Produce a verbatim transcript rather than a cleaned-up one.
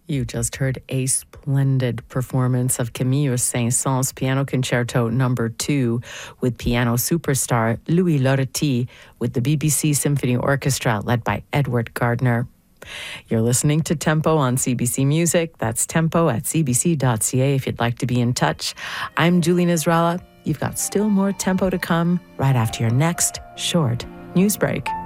You just heard a splendid performance of Camille Saint-Saëns' Piano Concerto Number Two with piano superstar Louis Loretti with the B B C Symphony Orchestra led by Edward Gardner. You're listening to Tempo on C B C Music. That's tempo at c b c dot c a if you'd like to be in touch. I'm Julie Nasrallah. You've got still more Tempo to come right after your next short news break.